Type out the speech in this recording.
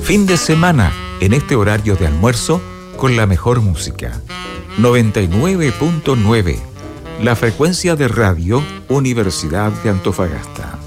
Fin de semana, en este horario de almuerzo, con la mejor música. 99.9, la frecuencia de radio Universidad de Antofagasta.